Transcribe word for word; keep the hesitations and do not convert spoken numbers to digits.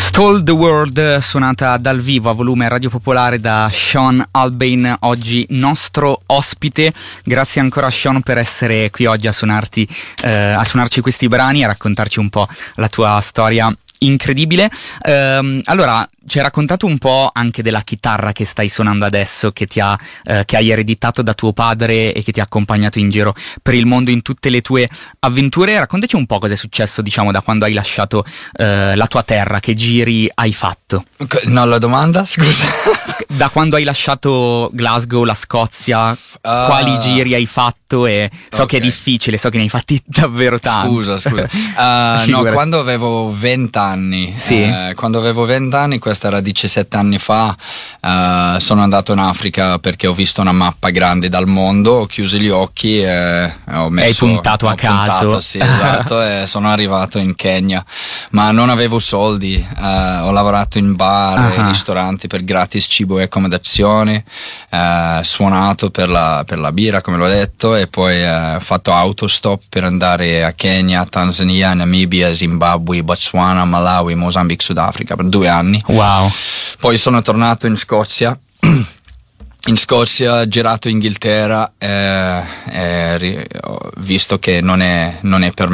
Stole the World, suonata dal vivo a volume Radio Popolare da Sean Albain, oggi nostro ospite. Grazie ancora a Sean per essere qui oggi a suonarti, eh, a suonarci questi brani e a raccontarci un po' la tua storia incredibile. Um, allora, ci hai raccontato un po' anche della chitarra che stai suonando adesso, che ti ha, eh, che hai ereditato da tuo padre e che ti ha accompagnato in giro per il mondo in tutte le tue avventure. Raccontaci un po' cosa è successo, diciamo, da quando hai lasciato eh, la tua terra, che giri hai fatto? No, la domanda, scusa. Da quando hai lasciato Glasgow, la Scozia, uh, quali giri hai fatto? E so okay. che è difficile, so che ne hai fatti davvero tanti. Scusa, scusa. Uh, no, quando avevo vent'anni, sì. eh, quando avevo vent'anni, questo era diciassette anni fa, uh, sono andato in Africa perché ho visto una mappa grande dal mondo, ho chiuso gli occhi e ho messo... Hai puntato ho a caso. Puntato, sì, esatto, e sono arrivato in Kenya, ma non avevo soldi, uh, ho lavorato in bar uh-huh. e ristoranti per gratis cibo e accomodazione, uh, suonato per la, per la birra, come l'ho detto, e poi ho uh, fatto autostop per andare a Kenya, Tanzania, Namibia, Zimbabwe, Botswana, Malawi, Mozambique, Sudafrica per due anni. Wow. Poi sono tornato in Scozia. In Scozia, girato Inghilterra, eh, eh, visto che non è, non è per me